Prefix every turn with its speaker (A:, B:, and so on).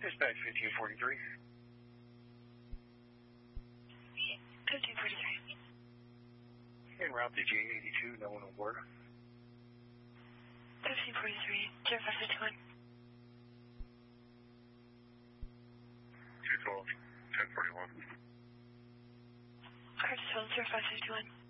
A: Dispatch 1543.
B: 1543.
A: En route to J82, no one on board.
B: 1543, 0551.
C: 212, 1041.
B: Alright, so 0551.